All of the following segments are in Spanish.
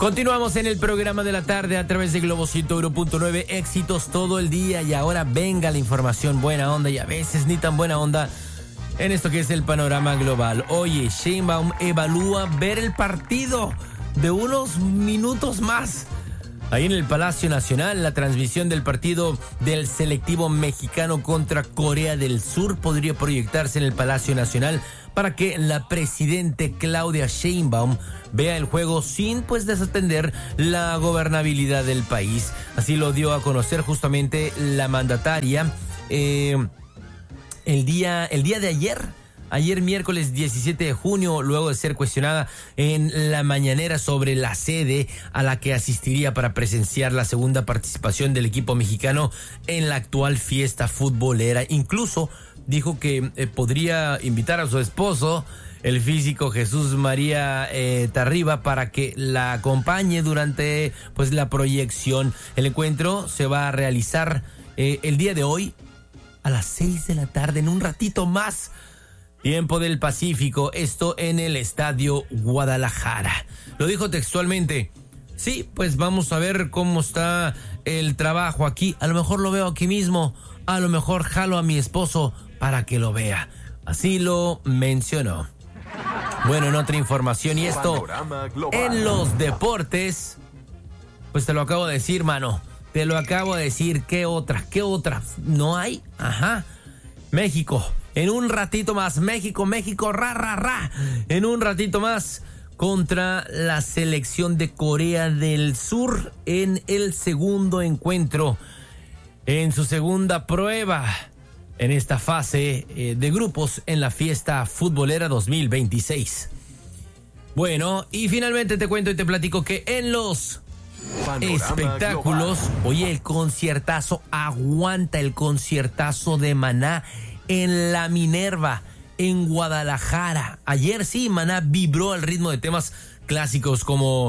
Continuamos en el programa de la tarde a través de Globo 101.9, éxitos todo el día. Y ahora venga la información buena onda y a veces ni tan buena onda en esto que es el panorama global. Oye, Sheinbaum evalúa ver el partido de unos minutos más ahí en el Palacio Nacional. La transmisión del partido del selectivo mexicano contra Corea del Sur podría proyectarse en el Palacio Nacional para que la presidente Claudia Sheinbaum vea el juego sin desatender la gobernabilidad del país. Así lo dio a conocer justamente la mandataria el día de ayer miércoles 17 de junio, luego de ser cuestionada en la mañanera sobre la sede a la que asistiría para presenciar la segunda participación del equipo mexicano en la actual fiesta futbolera. Incluso dijo que podría invitar a su esposo, el físico Jesús María Tarriba, para que la acompañe durante la proyección. El encuentro se va a realizar el día de hoy a las 6 de la tarde, en un ratito más, tiempo del Pacífico, esto en el Estadio Guadalajara. Lo dijo textualmente: sí, vamos a ver cómo está el trabajo aquí, a lo mejor lo veo aquí mismo, a lo mejor jalo a mi esposo para que lo vea. Así lo mencionó. Bueno, en otra información, y esto en los deportes, te lo acabo de decir, mano, te lo acabo de decir. ¿Qué otra? ¿No hay? Ajá. México, en un ratito más, México, ra. En un ratito más, contra la selección de Corea del Sur en el segundo encuentro, en su segunda prueba en esta fase de grupos en la fiesta futbolera 2026. Bueno, y finalmente te cuento y te platico que en los espectáculos, oye, el conciertazo, aguanta el conciertazo de Maná en la Minerva, en Guadalajara. Ayer sí, Maná vibró al ritmo de temas clásicos como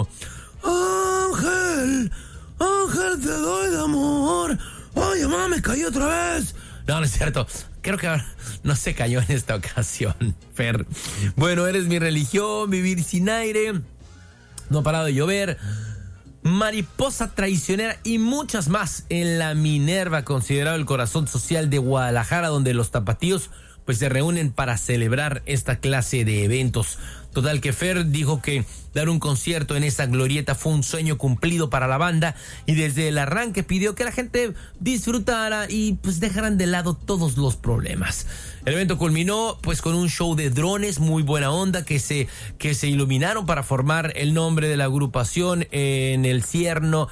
Ángel, te doy de amor. Oye, mamá, me cayó otra vez. No es cierto. Creo que no se cayó en esta ocasión, Fer. Bueno, Eres mi religión, Vivir sin aire, No ha parado de llover, Mariposa traicionera y muchas más en la Minerva, considerado el corazón social de Guadalajara, donde los tapatíos se reúnen para celebrar esta clase de eventos. Total que Fer dijo que dar un concierto en esa glorieta fue un sueño cumplido para la banda, y desde el arranque pidió que la gente disfrutara y dejaran de lado todos los problemas. El evento culminó con un show de drones muy buena onda que se iluminaron para formar el nombre de la agrupación en el cielo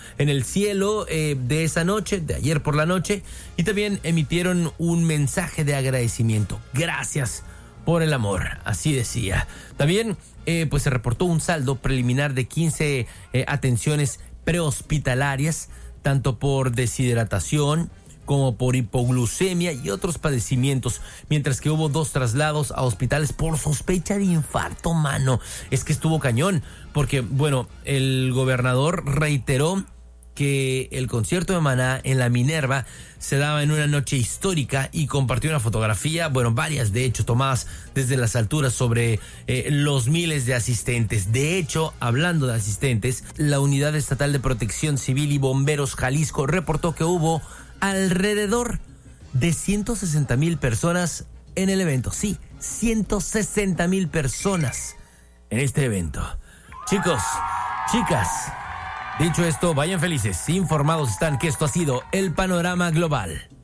de esa noche, de ayer por la noche, y también emitieron un mensaje de agradecimiento. Gracias por el amor, así decía. También se reportó un saldo preliminar de 15 atenciones prehospitalarias, tanto por deshidratación como por hipoglucemia y otros padecimientos, mientras que hubo 2 traslados a hospitales por sospecha de infarto, mano. Es que estuvo cañón, porque, el gobernador reiteró que el concierto de Maná en la Minerva se daba en una noche histórica y compartió una fotografía, varias de hecho tomadas desde las alturas sobre los miles de asistentes. De hecho, hablando de asistentes, la Unidad Estatal de Protección Civil y Bomberos Jalisco reportó que hubo alrededor de 160,000 personas en el evento. Sí, 160,000 personas en este evento. Chicos, chicas, dicho esto, vayan felices, informados están que esto ha sido el panorama global.